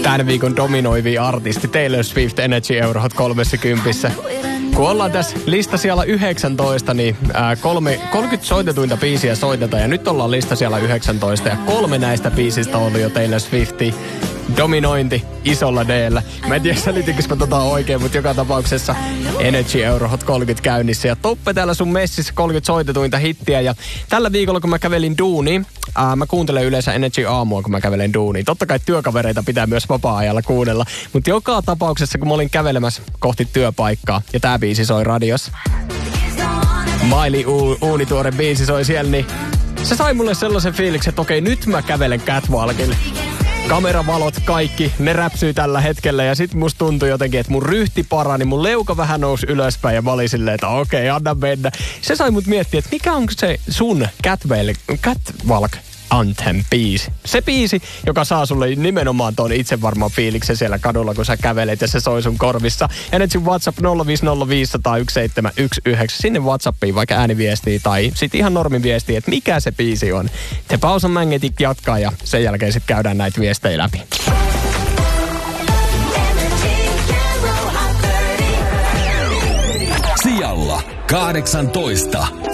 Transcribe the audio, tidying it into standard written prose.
tämän viikon dominoivia artisti Taylor Swift Energy Euro Hot 30. Kun ollaan tässä lista siellä 19, niin 30 soitetuinta biisiä soitetaan. Ja nyt ollaan lista siellä 19 ja 3 näistä biisistä on ollut jo Taylor Swifti. Dominointi isolla D:llä. Mä en tiedä selitinkö mä tota oikein, mutta joka tapauksessa Energy Euro Hot 30 käynnissä. Ja Toppe täällä sun messissä 30 soitetuinta hittiä. Ja tällä viikolla kun mä kävelin duuniin, mä kuuntelen yleensä Energy aamua kun mä kävelen duuniin. Totta kai työkavereita pitää myös vapaa-ajalla kuunnella. Mutta joka tapauksessa kun mä olin kävelemässä kohti työpaikkaa ja tää biisi soi radiossa. Miley uunituore biisi soi siellä, niin se sai mulle sellaisen fiiliksen, että okei, nyt mä kävelen catwalkille. Kameravalot kaikki, ne räpsyy tällä hetkellä ja sit musta tuntui jotenkin, että mun ryhti parani, mun leuka vähän nousi ylöspäin ja mä olin silleen, että okei, anna mennä. Se sai mut miettiä, että mikä on se sun catwalk anthem-biisi. Se biisi, joka saa sulle nimenomaan ton itsevarman fiiliksen siellä kadulla, kun sä kävelet ja se soi sun korvissa. Ja nyt sun WhatsApp 050501719. Sinne WhatsAppiin vaikka ääniviestiä tai sit ihan normiviestiä, että mikä se biisi on. The Pausan Magnetic jatkaa ja sen jälkeen sit käydään näitä viestejä läpi. Sijalla 18.